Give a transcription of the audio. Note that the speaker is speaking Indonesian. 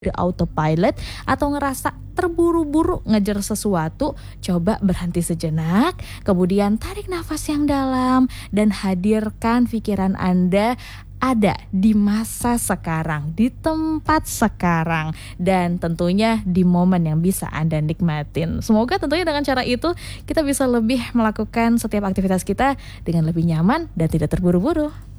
autopilot atau ngerasa terburu-buru ngejar sesuatu, coba berhenti sejenak, kemudian tarik nafas yang dalam dan hadirkan pikiran Anda ada di masa sekarang, di tempat sekarang, dan tentunya di momen yang bisa Anda nikmatin. Semoga tentunya dengan cara itu kita bisa lebih melakukan setiap aktivitas kita dengan lebih nyaman dan tidak terburu-buru.